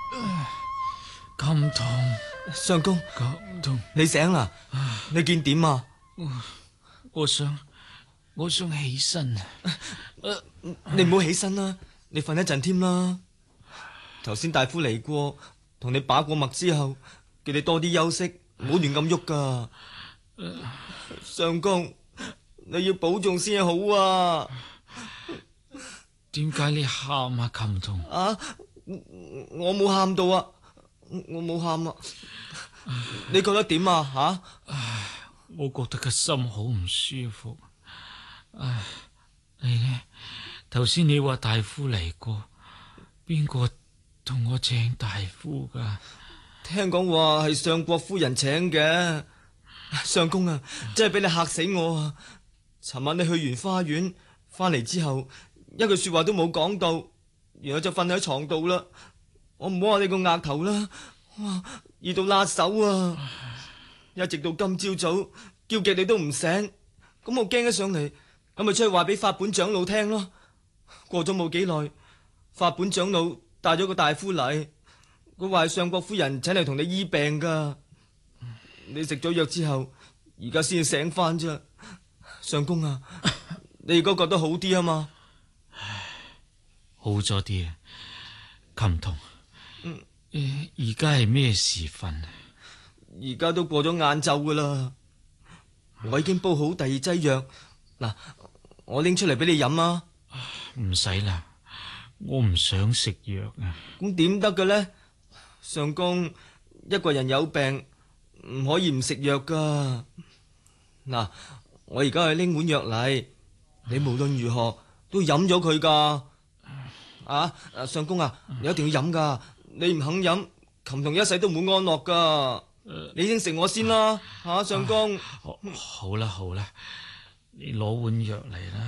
咁痛， 相公， 咁痛， 你醒啦？你見點啊？ 我想起身啊！ 你唔好起身啦，你瞓一陣添啦。頭先大夫嚟過，同你把過脈之後，叫你多啲休息，唔好亂咁喐噶。相公，你要保重先好啊！ 點解你喊啊？咁痛啊，我冇喊到啊，我冇喊啊。你覺得點啊？吓？ 我覺得個心好唔舒服。你呢？頭先你話大夫嚟過，邊個同我請大夫噶？ 聽講話係相國夫人請嘅。相公啊，真係俾你嚇死我啊！尋晚你去完花園翻嚟之後，一句說話都冇講到，然後就瞓喺床度啦。我唔好話你個額頭啦，哇，熱到辣手啊！一直到今朝早叫極你都唔醒，咁我驚咗上嚟，咁咪出去話俾法本長老聽咯。過咗冇幾耐，法本長老帶咗個大夫嚟，佢話係相國夫人請嚟同你醫病噶。你食咗藥之後，而家先醒翻啫。相公啊，你而家覺得好啲啊嘛？ 好咗啲啊，琴童。而家係咩時分？ 而家都過咗晏晝噶啦。我已經煲好第二劑藥，嗱，我拎出嚟俾你飲啊。 唔使啦，我唔想食藥啊。 咁點得嘅呢？相公，一個人有病唔可以唔食藥噶。嗱，我而家去拎碗藥嚟，你無論如何都飲咗佢噶。相公啊，你一定要飲噶，你唔肯飲，琴童一世都唔會安樂噶。你應承我先啦，相公。 好啦，你攞碗藥嚟啦。